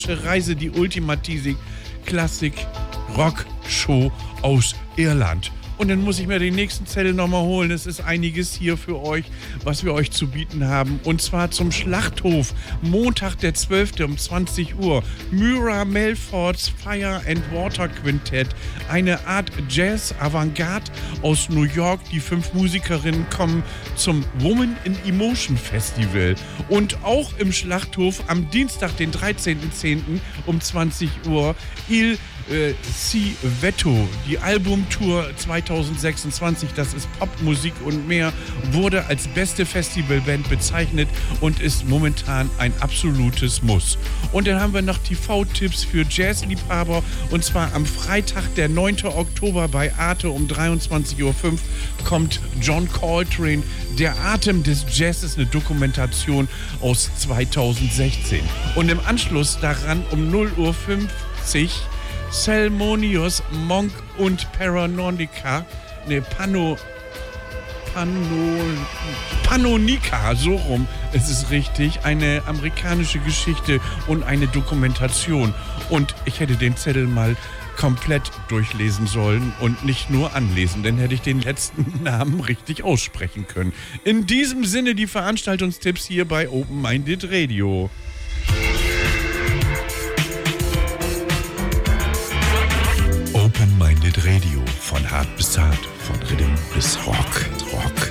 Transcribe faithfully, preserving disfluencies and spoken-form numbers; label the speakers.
Speaker 1: Reise, die ultimative Klassik-Rock-Show aus Irland. Und dann muss ich mir den nächsten Zettel nochmal holen. Es ist einiges hier für euch, was wir euch zu bieten haben. Und zwar zum Schlachthof. Montag der zwölfte um zwanzig Uhr. Myra Melfords Fire and Water Quintett. Eine Art Jazz-Avantgarde aus New York. Die fünf Musikerinnen kommen zum Woman in Emotion Festival. Und auch im Schlachthof am Dienstag, den dreizehnten zehnten um zwanzig Uhr. Il Äh, Si Vetto, die Albumtour zweitausendsechsundzwanzig, das ist Popmusik und mehr, wurde als beste Festivalband bezeichnet und ist momentan ein absolutes Muss. Und dann haben wir noch T V-Tipps für Jazzliebhaber, und zwar am Freitag, der neunten Oktober bei Arte um dreiundzwanzig Uhr fünf kommt John Coltrane, Der Atem des Jazzes, eine Dokumentation aus zweitausendsechzehn. Und im Anschluss daran um null Uhr fünfzig Salmonius Monk und Panonica, ne, Pano, Pano, Panonica, so rum, es ist richtig, eine amerikanische Geschichte und eine Dokumentation. Und ich hätte den Zettel mal komplett durchlesen sollen und nicht nur anlesen, dann hätte ich den letzten Namen richtig aussprechen können. In diesem Sinne die Veranstaltungstipps hier bei Open Minded Radio. Open Minded Radio, von hart bis hart, von Rhythm bis Rock, Rock.